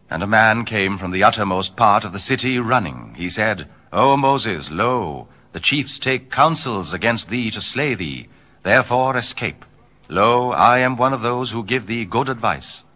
And a man came from the uttermost part of the city running. He said, O Moses, lo, the chiefs take counsels against thee to slay thee. Therefore escape. Lo, I am one of those who give thee good advice.